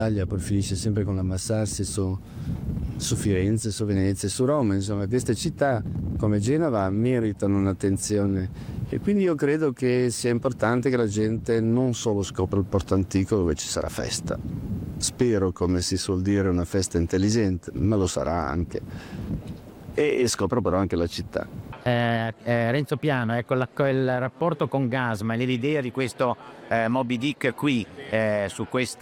Italia poi finisce sempre con l'ammassarsi su Firenze, su Venezia, su Roma, insomma queste città come Genova meritano un'attenzione e quindi io credo che sia importante che la gente non solo scopra il Porto Antico dove ci sarà festa, spero, come si suol dire, una festa intelligente, ma lo sarà anche, e scopro però anche la città. Renzo Piano, ecco il rapporto con Gasman e l'idea di questo Moby Dick qui su questa